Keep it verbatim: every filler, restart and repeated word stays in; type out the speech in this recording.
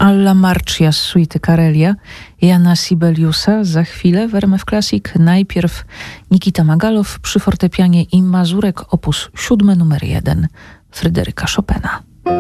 Alla Marcia z suity Karelia Jana Sibeliusa. Za chwilę w R M F Classic najpierw Nikita Magalow przy fortepianie i Mazurek op. siódmy numer jeden Fryderyka Chopina.